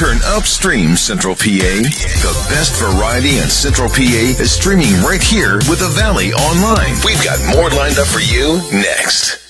Turn upstream, Central PA. The best variety in Central PA is streaming right here with the Valley Online. We've got more lined up for you next.